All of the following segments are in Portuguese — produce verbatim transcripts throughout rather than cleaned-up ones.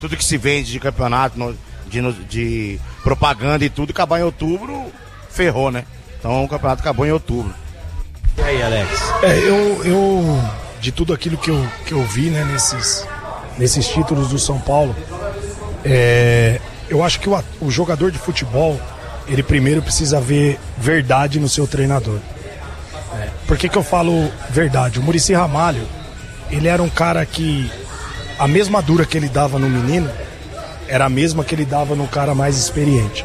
tudo que se vende de campeonato, no, de, de propaganda e tudo, acabar em outubro, ferrou, né? Então o campeonato acabou em outubro. E aí, Alex? É, eu, eu de tudo aquilo que eu, que eu vi, né, nesses, nesses títulos do São Paulo, é, eu acho que o, o jogador de futebol, ele primeiro precisa ver verdade no seu treinador. É, por que que eu falo verdade? O Muricy Ramalho, ele era um cara que a mesma dura que ele dava no menino era a mesma que ele dava no cara mais experiente.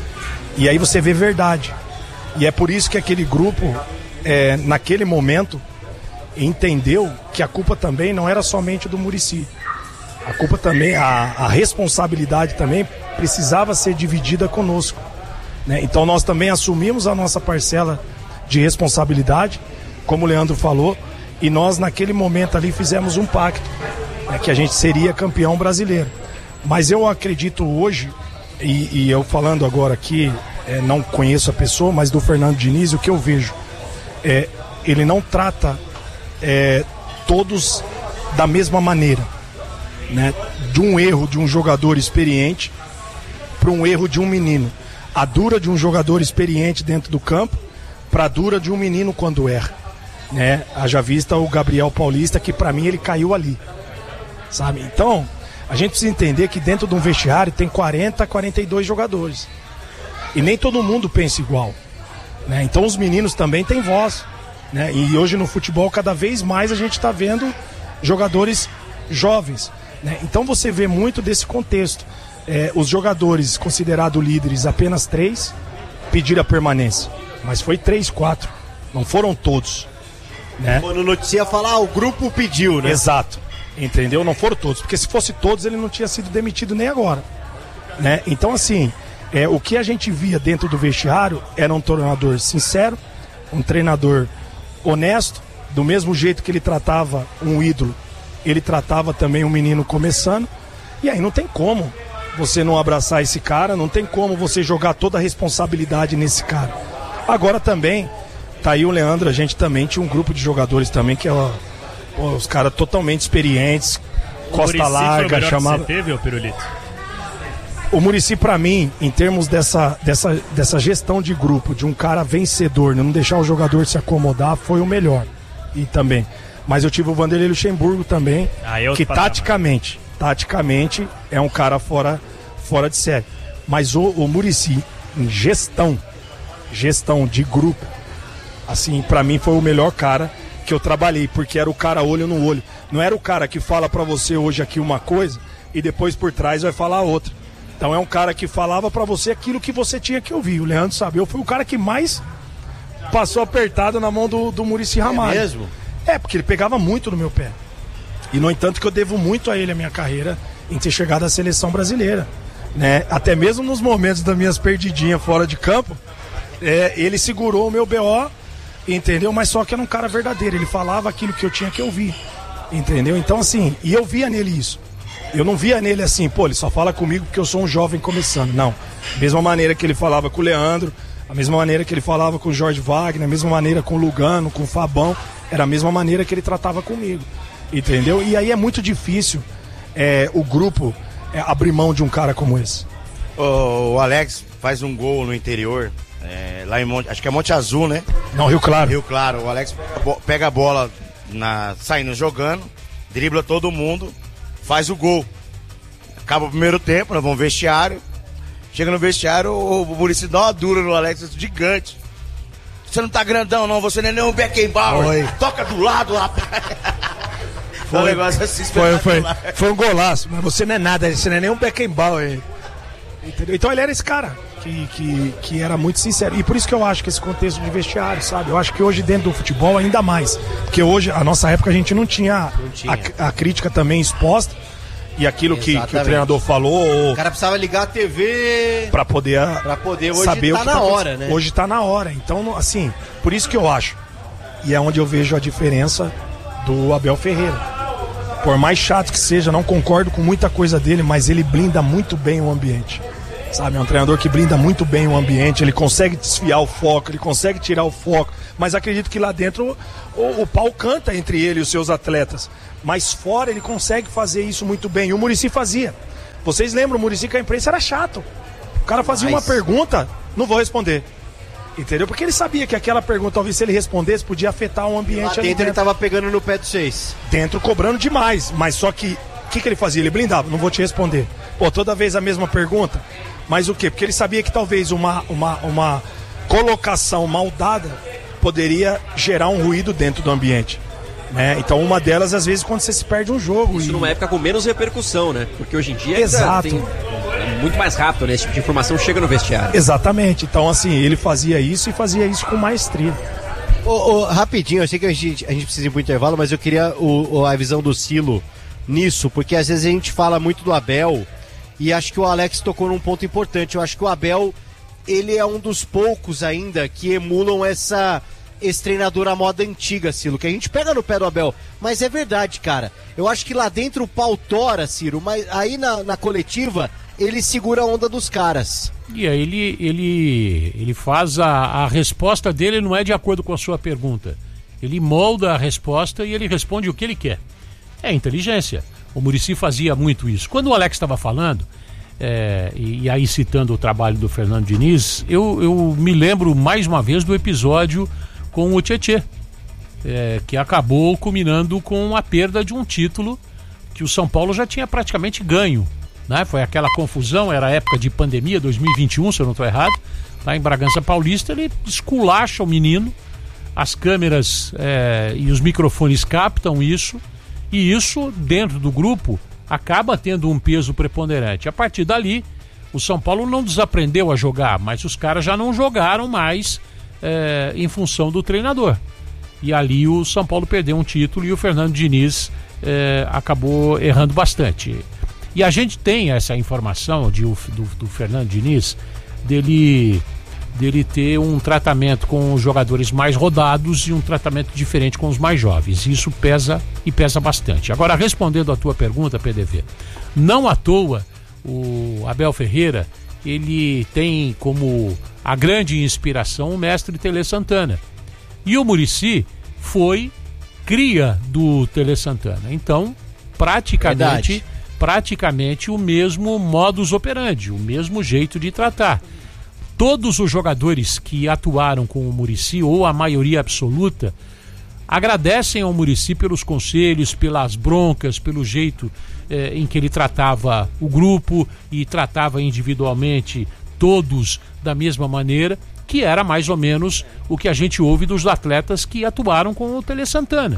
E aí você vê verdade. E é por isso que aquele grupo, é, naquele momento, entendeu que a culpa também não era somente do Muricy. A culpa também, a, a responsabilidade também precisava ser dividida conosco, né? Então nós também assumimos a nossa parcela de responsabilidade, como o Leandro falou, e nós naquele momento ali fizemos um pacto, né, que a gente seria campeão brasileiro. Mas eu acredito hoje, e, e eu falando agora aqui, é, não conheço a pessoa, mas do Fernando Diniz, o que eu vejo, é, ele não trata é, todos da mesma maneira, né? De um erro de um jogador experiente para um erro de um menino. A dura de um jogador experiente dentro do campo para a dura de um menino quando erra, né? Haja vista o Gabriel Paulista, que para mim ele caiu ali, sabe? Então a gente precisa entender que dentro de um vestiário tem quarenta, quarenta e dois jogadores e nem todo mundo pensa igual, né? Então os meninos também têm voz, né? E hoje no futebol cada vez mais a gente está vendo jogadores jovens, né? Então você vê muito desse contexto. É, os jogadores considerados líderes, apenas três pediram a permanência, mas foi três, quatro, não foram todos, né? Quando notícia falar, ah, o grupo pediu, né? Exato, entendeu? Não foram todos, porque se fosse todos ele não tinha sido demitido nem agora, né? Então assim, é, o que a gente via dentro do vestiário era um treinador sincero, um treinador honesto, do mesmo jeito que ele tratava um ídolo, ele tratava também um menino começando, e aí não tem como você não abraçar esse cara, não tem como você jogar toda a responsabilidade nesse cara. Agora também, tá aí o Leandro, a gente também tinha um grupo de jogadores também que é ó, ó, os caras totalmente experientes, o costa Muricy larga, chamava... Você teve, ô Pirulito? O Muricy, pra mim, em termos dessa, dessa, dessa gestão de grupo, de um cara vencedor, não deixar o jogador se acomodar, foi o melhor. E também. Mas eu tive o Vanderlei Luxemburgo também, ah, que taticamente, taticamente é um cara fora, fora de série. Mas o, o Muricy, em gestão, gestão de grupo, assim, pra mim foi o melhor cara que eu trabalhei, porque era o cara olho no olho. Não era o cara que fala pra você hoje aqui uma coisa e depois por trás vai falar outra. Então é um cara que falava pra você aquilo que você tinha que ouvir. O Leandro sabe, eu fui o cara que mais passou apertado na mão do, do Muricy Ramalho. É mesmo? É, porque ele pegava muito no meu pé. E no entanto que eu devo muito a ele a minha carreira em ter chegado à seleção brasileira, né? Até mesmo nos momentos das minhas perdidinhas fora de campo, é, ele segurou o meu B O, entendeu? Mas só que era um cara verdadeiro, ele falava aquilo que eu tinha que ouvir, entendeu? Então assim, e eu via nele isso. Eu não via nele assim, pô, ele só fala comigo porque eu sou um jovem começando. Não. Mesma maneira que ele falava com o Leandro, a mesma maneira que ele falava com o Jorge Wagner, a mesma maneira com o Lugano, com o Fabão, era a mesma maneira que ele tratava comigo, entendeu? E aí é muito difícil é, o grupo é, abrir mão de um cara como esse. O, o Alex faz um gol no interior, é, lá em Monte, acho que é Monte Azul, né? Não, Rio Claro. Rio Claro. O Alex pega a bola na, saindo jogando, dribla todo mundo, faz o gol. Acaba o primeiro tempo, nós vamos no vestiário. Chega no vestiário, o, o Muricy dá uma dura no Alex, gigante. Você não tá grandão, não, você não é nem um Beckenbauer. Oi. Toca do lado, rapaz. Foi um negócio assim, foi, foi, foi um golaço, mas você não é nada, você não é nem um Beckenbauer. Entendeu? Então ele era esse cara que, que, que era muito sincero. E por isso que eu acho que esse contexto de vestiário, sabe? Eu acho que hoje dentro do futebol ainda mais. Porque hoje, a nossa época, a gente não tinha, não tinha. A, a crítica também exposta. E aquilo que, que o treinador falou. O cara precisava ligar a T V pra poder, pra poder hoje saber tá o que na tá hora, né? Hoje tá na hora. Então, assim, por isso que eu acho. E é onde eu vejo a diferença do Abel Ferreira. Por mais chato que seja, não concordo com muita coisa dele, mas ele blinda muito bem o ambiente. Sabe, é um treinador que blinda muito bem o ambiente, ele consegue desfiar o foco, ele consegue tirar o foco, mas acredito que lá dentro o, o pau canta entre ele e os seus atletas. Mas fora ele consegue fazer isso muito bem. E o Muricy fazia. Vocês lembram, o Muricy com a imprensa era chato. O cara fazia Mas... uma pergunta, não vou responder. Entendeu? Porque ele sabia que aquela pergunta, talvez se ele respondesse, podia afetar o ambiente. Lá dentro, ali dentro. Ele tava pegando no pé dos seis. Dentro cobrando demais, mas só que, o que, que ele fazia? Ele blindava, não vou te responder. Pô, toda vez a mesma pergunta, mas o quê? Porque ele sabia que talvez uma, uma, uma colocação mal dada poderia gerar um ruído dentro do ambiente. Né? Então uma delas, às vezes, quando você se perde um jogo. Isso e... numa época com menos repercussão, né? Porque hoje em dia Exato. Tem... muito mais rápido, né? Esse tipo de informação chega no vestiário. Exatamente. Então, assim, ele fazia isso e fazia isso com maestria. Ô, ô, rapidinho, eu sei que a gente, a gente precisa ir pro intervalo, mas eu queria o, o, a visão do Silo nisso, porque às vezes a gente fala muito do Abel e acho que o Alex tocou num ponto importante. Eu acho que o Abel, ele é um dos poucos ainda que emulam essa... esse treinador à moda antiga, Ciro, que a gente pega no pé do Abel, mas é verdade, cara. Eu acho que lá dentro o pau tora, Ciro, mas aí na, na coletiva ele segura a onda dos caras. E aí ele, ele, ele faz a, a resposta dele, não é de acordo com a sua pergunta. Ele molda a resposta e ele responde o que ele quer. É inteligência. O Muricy fazia muito isso. Quando o Alex estava falando, é, e, e aí citando o trabalho do Fernando Diniz, eu, eu me lembro mais uma vez do episódio com o Tietê, é, que acabou culminando com a perda de um título que o São Paulo já tinha praticamente ganho, né? Foi aquela confusão, era época de pandemia, dois mil e vinte e um, se eu não estou errado, lá em Bragança Paulista. Ele esculacha o menino, as câmeras é, e os microfones captam isso, e isso dentro do grupo acaba tendo um peso preponderante. A partir dali, o São Paulo não desaprendeu a jogar, mas os caras já não jogaram mais É, em função do treinador. E ali o São Paulo perdeu um título e o Fernando Diniz é, acabou errando bastante. E a gente tem essa informação de, do, do Fernando Diniz dele, dele ter um tratamento com os jogadores mais rodados e um tratamento diferente com os mais jovens. Isso pesa e pesa bastante. Agora, respondendo à tua pergunta, P D V, não à toa o Abel Ferreira, ele tem como a grande inspiração o mestre Tele Santana. E o Muricy foi cria do Tele Santana. Então, praticamente, praticamente o mesmo modus operandi, o mesmo jeito de tratar. Todos os jogadores que atuaram com o Muricy, ou a maioria absoluta, agradecem ao Muricy pelos conselhos, pelas broncas, pelo jeito eh, em que ele tratava o grupo e tratava individualmente todos da mesma maneira, que era mais ou menos o que a gente ouve dos atletas que atuaram com o Tele Santana.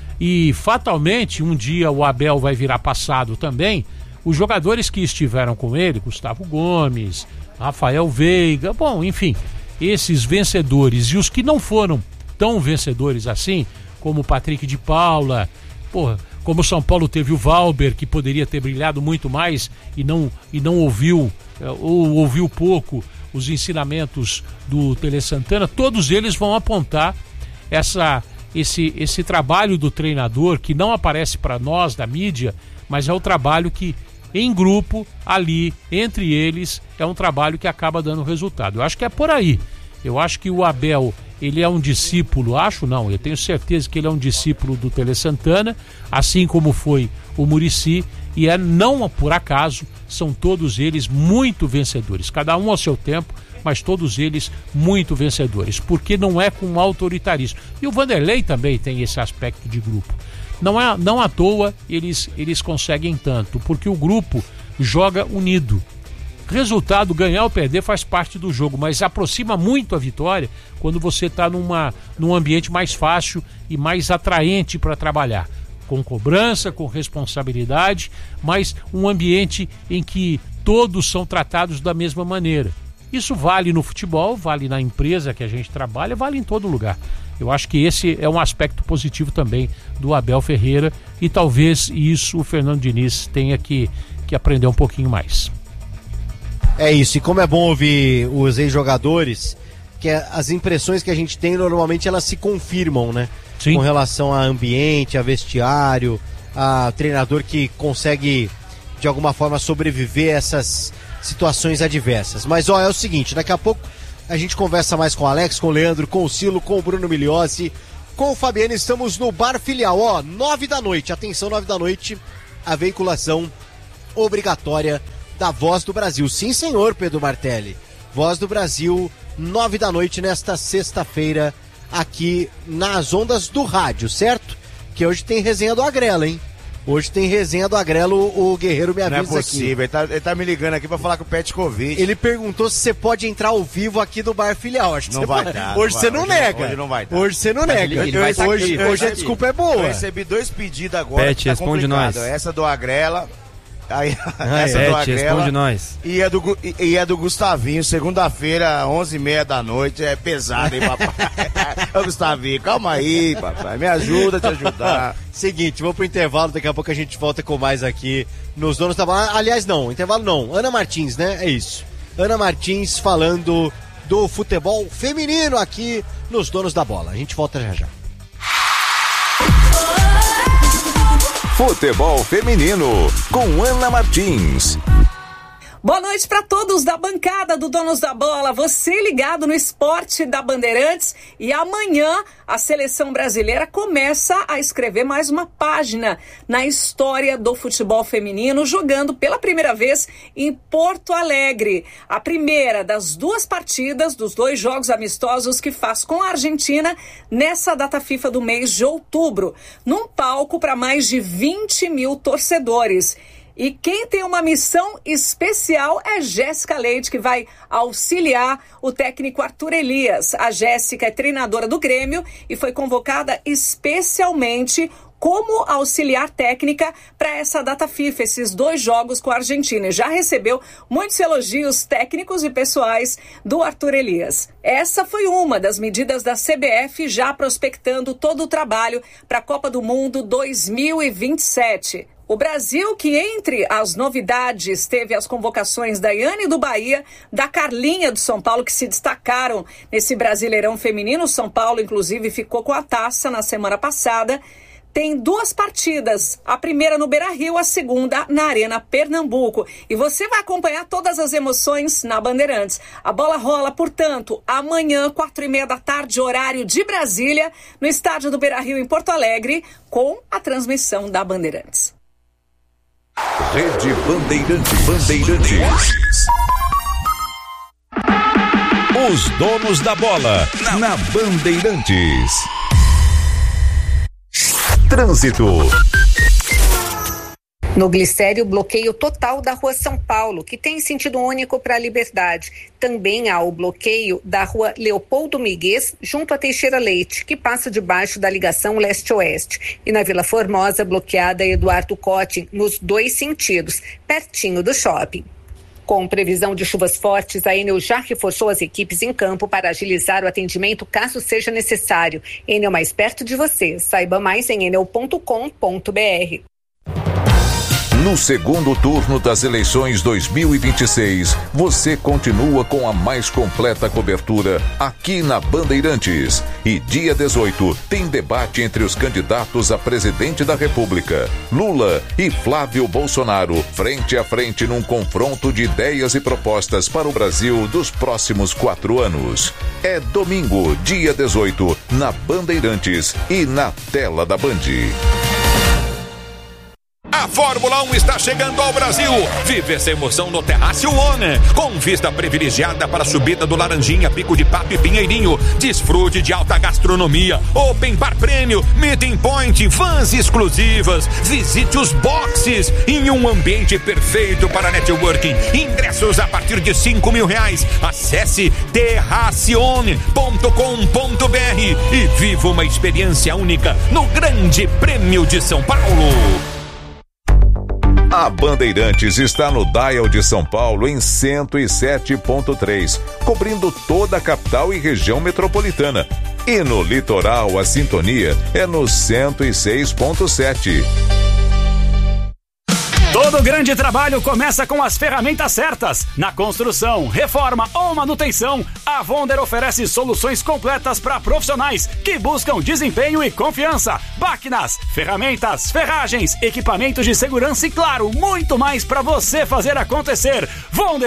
E fatalmente, um dia o Abel vai virar passado também. Os jogadores que estiveram com ele, Gustavo Gomes, Rafael Veiga, bom, enfim, esses vencedores e os que não foram tão vencedores assim, como o Patrick de Paula, porra, como o São Paulo teve o Valber, que poderia ter brilhado muito mais e não, e não ouviu, ou ouviu pouco os ensinamentos do Tele Santana. Todos eles vão apontar essa, esse, esse trabalho do treinador, que não aparece para nós da mídia, mas é o trabalho que em grupo, ali, entre eles, é um trabalho que acaba dando resultado. Eu acho que é por aí. Eu acho que o Abel, ele é um discípulo, acho não, eu tenho certeza que ele é um discípulo do Tele Santana, assim como foi o Muricy, e é não por acaso, são todos eles muito vencedores, cada um ao seu tempo, mas todos eles muito vencedores, porque não é com autoritarismo. E o Vanderlei também tem esse aspecto de grupo. Não, é, não à toa eles, eles conseguem tanto, porque o grupo joga unido. Resultado, ganhar ou perder faz parte do jogo, mas aproxima muito a vitória quando você está numa, num ambiente mais fácil e mais atraente para trabalhar. Com cobrança, com responsabilidade, mas um ambiente em que todos são tratados da mesma maneira. Isso vale no futebol, vale na empresa que a gente trabalha, vale em todo lugar. Eu acho que esse é um aspecto positivo também do Abel Ferreira e talvez isso o Fernando Diniz tenha que, que aprender um pouquinho mais. É isso, e como é bom ouvir os ex-jogadores, que as impressões que a gente tem normalmente elas se confirmam, né? Sim. Com relação a ambiente, a vestiário, a treinador que consegue de alguma forma sobreviver a essas situações adversas. Mas ó, é o seguinte, daqui a pouco a gente conversa mais com o Alex, com o Leandro, com o Silo, com o Bruno Migliozzi, com o Fabiano. Estamos no Bar Filial, ó, nove da noite, atenção, nove da noite, a veiculação obrigatória da Voz do Brasil. Sim, senhor, Pedro Martelli. Voz do Brasil, nove da noite nesta sexta-feira, aqui nas ondas do rádio, certo? Que hoje tem resenha do Agrelo, hein? Hoje tem resenha do Agrelo, o Guerreiro me avisa aqui. Não é possível, aqui. Ele, tá, ele tá me ligando aqui pra falar com o Petkovic. Ele perguntou se você pode entrar ao vivo aqui do Bar Filial. Acho que não você vai pode. dar. Hoje não você vai, não hoje nega. Não, hoje não vai dar. Hoje você não nega. Ele, ele hoje vai hoje, eu hoje a desculpa é boa. Eu recebi dois pedidos agora. Pet, tá responde nós. Essa do Agrela. Aí, ah, essa é, do Pet, Agrela. responde nós. E é do, e, e é do Gustavinho, segunda-feira, onze e meia da noite. É pesado, hein, papai? Ô, Gustavinho, calma aí, papai. Me ajuda a te ajudar. Seguinte, vamos pro intervalo, daqui a pouco a gente volta com mais aqui nos Donos da Bola. Aliás, não, intervalo não. Ana Martins, né? É isso. Ana Martins falando do futebol feminino aqui nos Donos da Bola. A gente volta já já. Futebol feminino com Ana Martins. Boa noite para todos da bancada do Donos da Bola. Você ligado no Esporte da Bandeirantes, e amanhã a seleção brasileira começa a escrever mais uma página na história do futebol feminino, jogando pela primeira vez em Porto Alegre. A primeira das duas partidas, dos dois jogos amistosos que faz com a Argentina nessa data FIFA do mês de outubro, num palco para mais de vinte mil torcedores. E quem tem uma missão especial é Jéssica Leite, que vai auxiliar o técnico Arthur Elias. A Jéssica é treinadora do Grêmio e foi convocada especialmente como auxiliar técnica para essa data FIFA, esses dois jogos com a Argentina. E já recebeu muitos elogios técnicos e pessoais do Arthur Elias. Essa foi uma das medidas da C B F, já prospectando todo o trabalho para a Copa do Mundo dois mil e vinte e sete. O Brasil, que entre as novidades teve as convocações da Iane do Bahia, da Carlinha do São Paulo, que se destacaram nesse Brasileirão feminino. O São Paulo, inclusive, ficou com a taça na semana passada. Tem duas partidas, a primeira no Beira-Rio, a segunda na Arena Pernambuco. E você vai acompanhar todas as emoções na Bandeirantes. A bola rola, portanto, amanhã, quatro e meia da tarde, horário de Brasília, no estádio do Beira-Rio, em Porto Alegre, com a transmissão da Bandeirantes. Rede Bandeirantes. Bandeirantes. Os Donos da Bola na Bandeirantes. Trânsito. No Glicério, bloqueio total da Rua São Paulo, que tem sentido único para a Liberdade. Também há o bloqueio da Rua Leopoldo Miguez, junto a Teixeira Leite, que passa debaixo da ligação leste-oeste. E na Vila Formosa, bloqueada Eduardo Cotti, nos dois sentidos, pertinho do shopping. Com previsão de chuvas fortes, a Enel já reforçou as equipes em campo para agilizar o atendimento caso seja necessário. Enel, mais perto de você. Saiba mais em enel ponto com ponto br. No segundo turno das eleições dois mil e vinte e seis, você continua com a mais completa cobertura aqui na Bandeirantes. E dia dezoito tem debate entre os candidatos a presidente da República, Lula e Flávio Bolsonaro, frente a frente num confronto de ideias e propostas para o Brasil dos próximos quatro anos. É domingo, dia dezoito, na Bandeirantes e na tela da Band. A Fórmula um está chegando ao Brasil. Vive essa emoção no Terrácio One, com vista privilegiada para a subida do Laranjinha, Pico de Pato e Pinheirinho. Desfrute de alta gastronomia, Open Bar Prêmio, Meeting Point, vans exclusivas. Visite os boxes em um ambiente perfeito para networking. Ingressos a partir de cinco mil reais. Acesse terracione ponto com ponto br e viva uma experiência única no Grande Prêmio de São Paulo. A Bandeirantes está no Dial de São Paulo em cento e sete ponto três, cobrindo toda a capital e região metropolitana. E no litoral, a sintonia é no cento e seis ponto sete. Todo grande trabalho começa com as ferramentas certas. Na construção, reforma ou manutenção, a Wonder oferece soluções completas para profissionais que buscam desempenho e confiança. Máquinas, ferramentas, ferragens, equipamentos de segurança e, claro, muito mais para você fazer acontecer. Wonder